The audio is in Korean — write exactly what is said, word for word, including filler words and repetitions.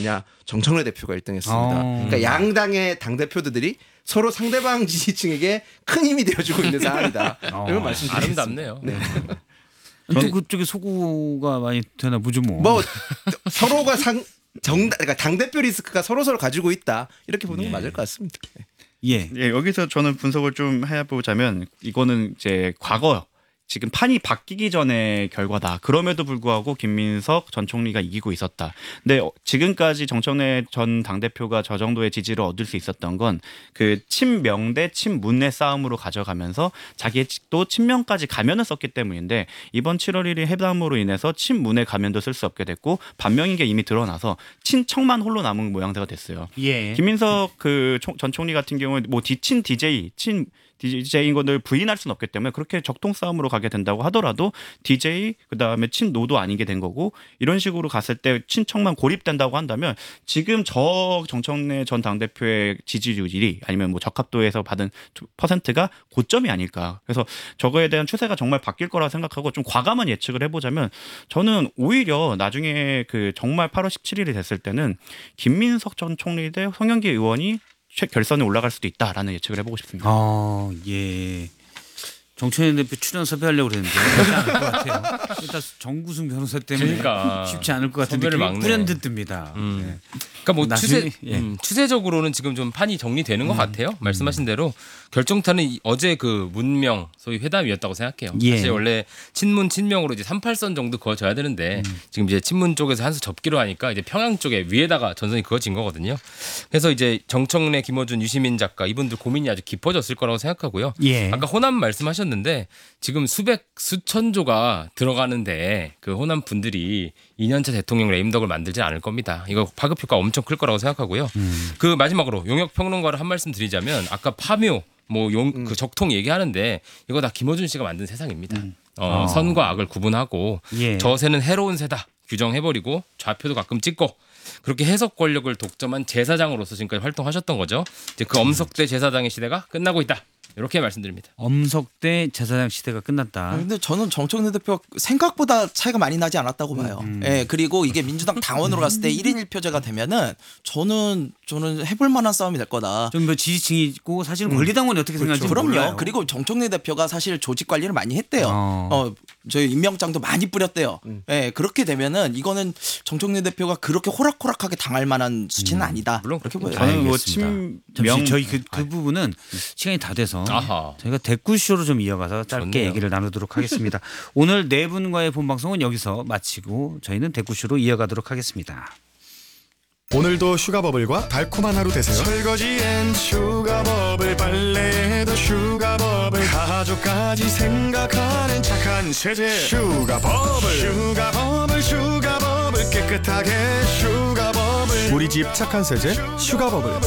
했느냐? 정청래 대표가 일 등 했습니다. 어. 그러니까 양당의 당대표들이 서로 상대방 지지층에게 큰 힘이 되어주고 있는 상황이다. 어. 이런 말씀드리겠습니다. 아름답네요. 네. 또 그쪽에 소구가 많이 되나 보죠 뭐. 뭐 서로가 상 정당 그러니까 당 대표 리스크가 서로 서로 가지고 있다 이렇게 보는 게 예. 맞을 것 같습니다. 예. 예, 여기서 저는 분석을 좀 해보자면 이거는 이제 과거 지금 판이 바뀌기 전의 결과다. 그럼에도 불구하고 김민석 전 총리가 이기고 있었다. 근데 지금까지 정청래 전 당대표가 저 정도의 지지를 얻을 수 있었던 건 그 친명 대 친문의 싸움으로 가져가면서 자기도 친명까지 가면을 썼기 때문인데 이번 칠월 일일 회담으로 인해서 친문의 가면도 쓸 수 없게 됐고 반명인 게 이미 드러나서 친청만 홀로 남은 모양새가 됐어요. 예. 김민석 그 전 총리 같은 경우는 뭐 디친 디제이 친 디제이인 것을 부인할 수는 없기 때문에 그렇게 적통 싸움으로 가게 된다고 하더라도 디제이 그다음에 친노도 아니게 된 거고 이런 식으로 갔을 때 친청만 고립된다고 한다면 지금 저 정청래 전 당대표의 지지율이 아니면 뭐 적합도에서 받은 퍼센트가 고점이 아닐까. 그래서 저거에 대한 추세가 정말 바뀔 거라 생각하고 좀 과감한 예측을 해보자면 저는 오히려 나중에 그 정말 팔월 십칠일이 됐을 때는 김민석 전 총리 대 송영길 의원이 결선에 올라갈 수도 있다라는 예측을 해보고 싶습니다. 아, 예. 정청래 대표 출연 섭외하려고 그랬는데 쉽지 않을 것 같아요. 일단 정구승 변호사 때문에 그러니까 쉽지 않을 것 같은데 섭외를 막네. 불현듯 듭니다. 음. 네. 그러니까 뭐 나중에, 추세 예. 음, 추세적으로는 지금 좀 판이 정리되는 것 같아요. 말씀하신 대로 결정타는 이- 어제 그 문명 소위 회담이었다고 생각해요. 예. 사실 원래 친문 친명으로 이제 삼십팔 선 정도 그어져야 되는데 지금 이제 친문 쪽에서 한 수 접기로 하니까 이제 평양 쪽에 위에다가 전선이 그어진 거거든요. 그래서 이제 정청래, 김어준, 유시민 작가 이분들 고민이 아주 깊어졌을 거라고 생각하고요. 예. 아까 호남 말씀하셨는데 지금 수백 수천조가 들어가는데 그 호남 분들이 이 년차 대통령 레임덕을 만들지 않을 겁니다. 이거 파급 효과 엄청 클 거라고 생각하고요. 음. 그 마지막으로 용역 평론가로 한 말씀 드리자면 아까 파묘 뭐 용 그 적통 얘기하는데 이거 다 김어준 씨가 만든 세상입니다. 어, 아. 선과 악을 구분하고 예. 저 새는 해로운 새다 규정해버리고 좌표도 가끔 찍고 그렇게 해석 권력을 독점한 제사장으로서 지금까지 활동하셨던 거죠. 이제 그 엄석대 제사장의 시대가 끝나고 있다. 이렇게 말씀드립니다. 엄석대 제사장 시대가 끝났다. 아, 근데 저는 정청래 대표 생각보다 차이가 많이 나지 않았다고 봐요. 음. 예, 그리고 이게 민주당 당원으로 갔을 때 일 인 일 표제가 되면은 저는 저는 해볼 만한 싸움이 될 거다. 좀 뭐 지지층이 있고 사실은 권리당원이 어떻게 생각할지 그럼요. 몰라요. 그리고 정청래 대표가 사실 조직 관리를 많이 했대요. 어. 어, 저희 임명장도 많이 뿌렸대요. 예, 그렇게 되면은 이거는 정청래 대표가 그렇게 호락호락하게 당할 만한 수치는 아니다. 물론 그렇게 보여요. 저는 뭐 알겠습니다. 친명 잠시 저희 그, 그 부분은 시간이 다 돼서 아하. 저희가 댓글쇼로 좀 이어가서 짧게 좋네요. 얘기를 나누도록 하겠습니다. 오늘 네 분과의 본방송은 여기서 마치고 저희는 댓글쇼로 이어가도록 하겠습니다. 오늘도 슈가버블과 달콤한 하루 되세요. 설거지엔 슈가버블, 빨래에도 슈가버블, 가족까지 생각하는 착한 세제 슈가버블. 슈가버블 슈가버블 깨끗하게 슈가버블. 우리 집 착한 세제 슈가버블.